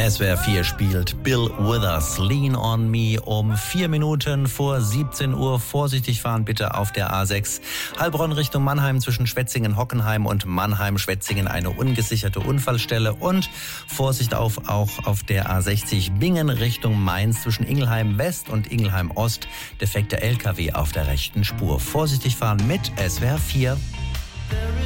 SWR 4 spielt Bill Withers, Lean on Me, um 4 Minuten vor 17 Uhr. Vorsichtig fahren bitte auf der A6. Heilbronn Richtung Mannheim zwischen Schwetzingen-Hockenheim und Mannheim-Schwetzingen eine ungesicherte Unfallstelle. Und Vorsicht auch auf der A60 Bingen Richtung Mainz zwischen Ingelheim West und Ingelheim Ost. Defekter LKW auf der rechten Spur. Vorsichtig fahren mit SWR 4.